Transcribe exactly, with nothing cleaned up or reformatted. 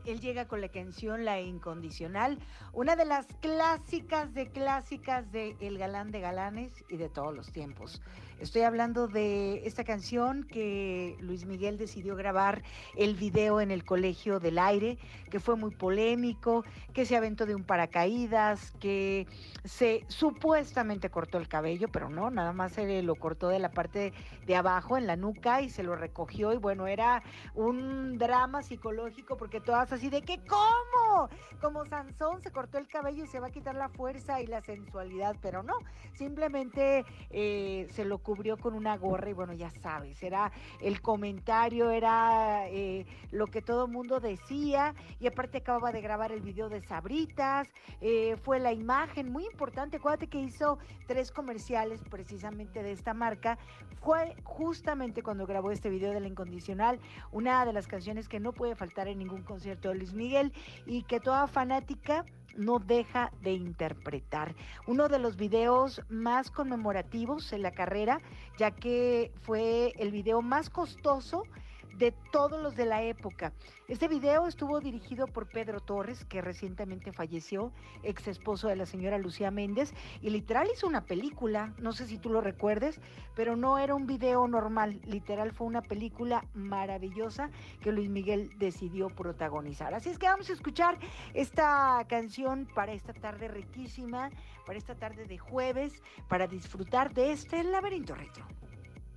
él llega con la canción La Incondicional, una de las clásicas de clásicas de El Galán de Galanes y de todos los tiempos. Estoy hablando de esta canción que Luis Miguel decidió grabar el video en el Colegio del Aire, que fue muy polémico, que se aventó de un paracaídas, que se supuestamente cortó el cabello, pero no, nada más se lo cortó de la parte de abajo, en la nuca, y se lo recogió, y bueno, era un drama psicológico porque todas así de que ¿cómo? Como Sansón se cortó el cabello y se va a quitar la fuerza y la sensualidad, pero no, simplemente eh, se lo cubrió con una gorra y bueno, ya sabes, era el comentario, era eh, lo que todo el mundo decía, y aparte acababa de grabar el video de Sabritas, eh, fue la imagen muy importante. Acuérdate que hizo tres comerciales precisamente de esta marca, fue justamente cuando grabó este video de La Incondicional, una de las canciones que no puede faltar en ningún concierto de Luis Miguel y que toda fanática no deja de interpretar. Uno de los videos más conmemorativos en la carrera, ya que fue el video más costoso de todos los de la época. Este video estuvo dirigido por Pedro Torres, que recientemente falleció, ex esposo de la señora Lucía Méndez, y literal hizo una película, no sé si tú lo recuerdes, pero no era un video normal, literal fue una película maravillosa que Luis Miguel decidió protagonizar. Así es que vamos a escuchar esta canción para esta tarde riquísima, para esta tarde de jueves, para disfrutar de este laberinto retro.